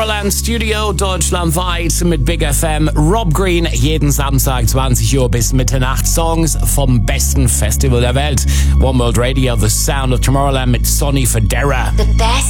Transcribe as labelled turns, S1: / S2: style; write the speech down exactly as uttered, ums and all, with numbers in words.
S1: Tomorrowland Studio deutschlandweit mit Big F M. Rob Green, jeden Samstag zwanzig Uhr bis Mitternacht. Songs vom besten Festival der Welt. One World Radio, The Sound of Tomorrowland mit Sonny Fodera.
S2: The best